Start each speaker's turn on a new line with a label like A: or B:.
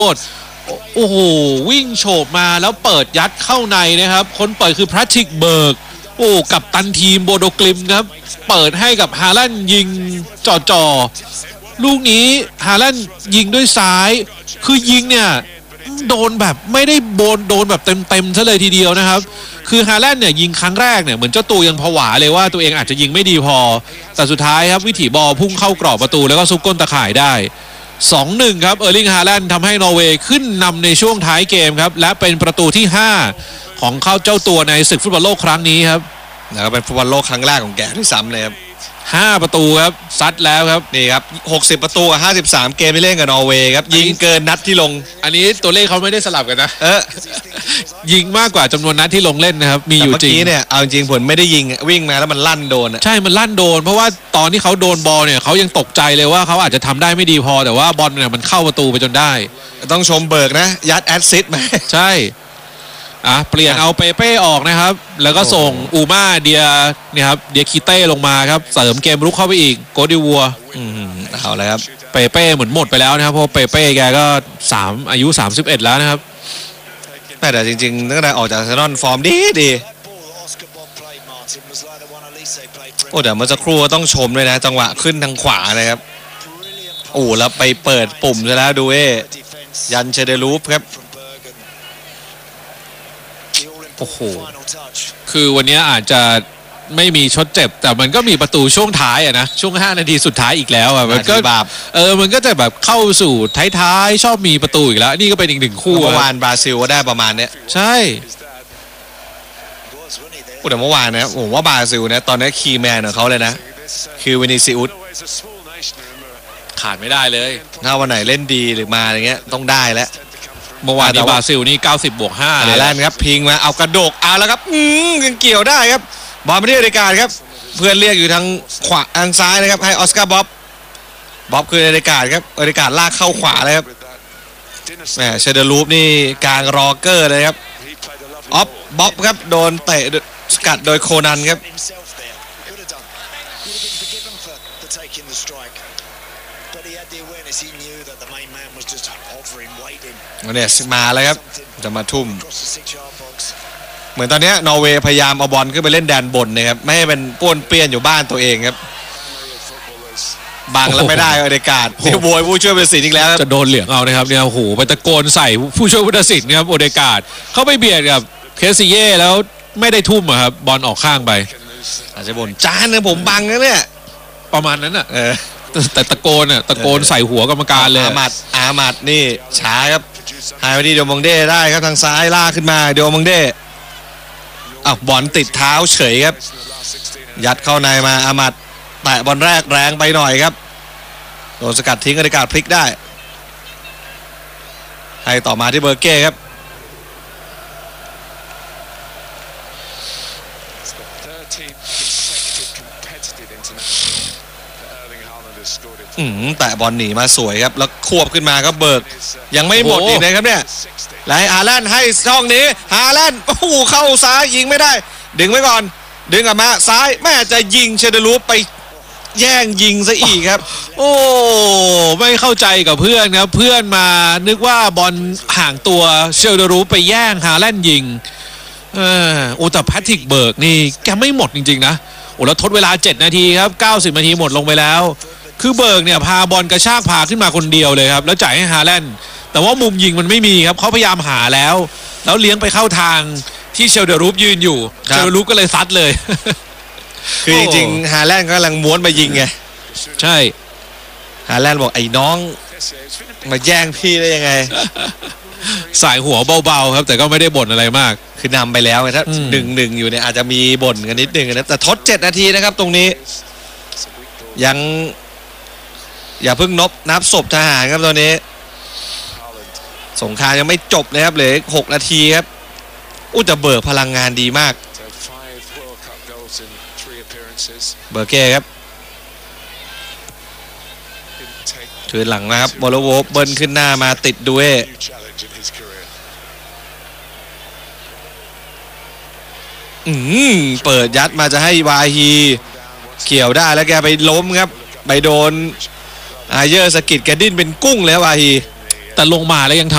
A: โอ้โหวิ่งโฉบมาแล้วเปิดยัดเข้าในนะครับคนเปิดคือพาทริกเบิร์กโอ้กับตันทีมโบโดกลิมครับเปิดให้กับฮาลันด์ยิงจ่อลูกนี้ฮาลันด์ยิงด้วยซ้ายคือยิงเนี่ยโดนแบบไม่ได้โดนแบบเต็มซะเลยทีเดียวนะครับคือฮาลันด์เนี่ยยิงครั้งแรกเนี่ยเหมือนเจ้าตัวยังผวาเลยว่าตัวเองอาจจะยิงไม่ดีพอแต่สุดท้ายครับวิถีบอลพุ่งเข้ากรอบประตูแล้วก็ซุกก้นตะข่ายได้ 2-1 ครับเออร์ลิงฮาแลนด์ทำให้นอร์เวย์ขึ้นนำในช่วงท้ายเกมครับและเป็นประตูที่5ของเขาเจ้าตัวในศึกฟุตบอลโลกครั้งนี้ครับ
B: แล้วก็เป็นฟุตบอลโลกครั้งแรกของแกด้วยซ้ำเลยครับ
A: 5ประตูครับซัดแล้วครับ
B: นี่ครับ60ประตูกับ53เกมที่เล่นกับนอร์เวย์ครับยิงเกินนัดที่ลง
A: อันนี้ตัวเลขเขาไม่ได้สลับกันนะยิงมากกว่าจำนวนนัดที่ลงเล่นนะครับมีอยู่จริง
B: เมื่อกี้เนี่ยเอาจริงผลไม่ได้ยิงวิ่งมาแล้วมันลั่นโดน
A: ใช่มันลั่นโดนเพราะว่าตอนที่เขาโดนบอลเนี่ยเขายังตกใจเลยว่าเขาอาจจะทำได้ไม่ดีพอแต่ว่าบอลเนี่ยมันเข้าประตูไปจนได้
B: ต้องชมเบิร์กนะยัดแอสซิสต์มา
A: ใช่เปลี่ยนเอาเปเป้ออกนะครับแล้วก็ส่งอูม่าเดียเนี่ยครับเดียคิเต้ลงมาครับเสริมเกมรุกเข้าไปอีกโกดิวัว
B: เอาเลยครับ
A: เปเป้เหมือนหมดไปแล้วนะครับเพราะเปเป้แกก็อายุ31แล้วนะครับ
B: แต่จริงๆตั้งแต่ออกจากอาร์เซนอลฟอร์มดีโอ้เดี๋ยวเมื่อสักครู่ต้องชมเลยนะจังหวะขึ้นทางขวานะครับโอ้แล้วไปเปิดปุ่มซะแล้วดูยันเชเดรูฟครับ
A: โอ้โหคือวันนี้อาจจะไม่มีชดเจ็บแต่มันก็มีประตูช่วงท้ายนะช่วง5นาทีสุดท้ายอีกแล้วมันก็มันก็จะแบบเข้าสู่ท้ายๆชอบมีประตูอีกแล้วนี่ก็เป็นอีก1คู่
B: เมื่อวานบราซิลก็ได้ประมาณนี้
A: ใช่
B: แต่เมื่อวานนะผมว่าบราซิลนะตอนนี้คีย์แมนของเขาเลยนะคือวินิซิอุส
A: ขาดไม่ได้เลย
B: ถ้าวันไหนเล่นดีหรือมาอะไรเงี้ยต้องได้แล้ว
A: เมื่อวานที่บราซิลนี่90+5
B: เลยแล้วครับพิงมาเอากระโดกเอาแล้วครับยังเกี่ยวได้ครับบอลไม่ได้ในการครับเพื่อนเรียกอยู่ทางขวาทางซ้ายนะครับให้ออสการ์บ๊อบคือในการครับในการลากเข้าขวาเลยครับเชเดอร์ลูปนี่กลางรอเกอร์เลยครับบ๊อบครับโดนเตะสกัดโดยโคนันครับเนี่ยมาแล้วครับจะมาทุ่มเหมือนตอนนี้นอร์เวย์พยายามเอาบอลขึ้นไปเล่นแดนบนนะครับไม่ให้เป็นป้วนเปี้ยนอยู่บ้านตัวเองครับบังแล้วไม่ได้อเดการ์ดนี่โวยผู้ช่วยผู้ตัดสินอีกแล้ว
A: จะโดนเหลืองเอานะครับเนี่ยโอ้โหไปตะโกนใส่ผู้ช่วยผู้ตัดสินครับอเดการ์ดเข้าไปเบียดกับเคสซิเย่แล้วไม่ได้ทุ่มครับบอลออกข้างไป
B: อาจจะบ่นจานนะผมบังนะเนี่ย
A: ประมาณนั้นแต่ตะโกนใส่หัวกรรมการเลย
B: อามัดนี่ช้าครับหายไปที่เดียวมองเด้ได้ครับทางซ้ายล่าขึ้นมาเดียวมองเด้บอลติดเท้าเฉยครับยัดเข้าในมาอามัดแตะบอลแรกแรงไปหน่อยครับโดนสกัดทิ้งอากาศพลิกได้ให้ต่อมาที่เบอร์เก้ครับแต่บอลหนีมาสวยครับแล้วควบขึ้นมาก็เบิร์กยังไม่หมดอีกนะครับเนี่ยไล่ฮาแลนด์ให้ช่องนี้ฮาแลนด์โอ้โหเข้าซ้ายยิงไม่ได้ดึงไว้ก่อนดึงกลับมาซ้ายแม่จะยิงเชเดรูปไปแย่งยิงซะอีกครับ
A: โอ้ไม่เข้าใจกับเพื่อนครับเพื่อนมานึกว่าบอลห่างตัวเชเดรูปไปแย่งฮาแลนด์ยิงแต่แพทริกเบิร์กนี่แกไม่หมดจริงๆนะแล้วทดเวลา7นาทีครับ90นาทีหมดลงไปแล้วคือเบิร์กเนี่ยพาบอลกระชากพาขึ้นมาคนเดียวเลยครับแล้วจ่ายให้ฮาแลนด์แต่ว่ามุมยิงมันไม่มีครับเขาพยายามหาแล้วเลี้ยงไปเข้าทางที่เชลเดอรูปยืนอยู่เชลเดอรูปก็เลยซัดเลย
B: คือจริงๆฮาแลนด์ก็กำลังม้วนไปยิงไง
A: ใช่
B: ฮาแลนด์บอกไอ้น้องมาแย่งพี่ได้ยังไง
A: สายหัวเบาๆครับแต่ก็ไม่ได้บ่นอะไรมาก
B: คือนำไปแล้วถ้า1-1อยู่เนี่ยอาจจะมีบ่นกันนิดนึงนะแต่ทด7นาทีนะครับตรงนี้ยังอย่าเพิ่งนับศพทหารครับตอนนี้สงครามยังไม่จบเลยครับเหลือ6นาทีครับแต่เบิกพลังงานดีมากเบอร์เก้ครับถือหลังนะครับบอลโวเบิ้ลขึ้นหน้ามาติดด้วยเปิดยัดมาจะให้วาฮีเกี่ยวได้แล้วแกไปล้มครับไปโดนอาเยอร์สกิดแกดิ้นเป็นกุ้งแล้ววาฮี
A: แต่ลงมาแล้วยังท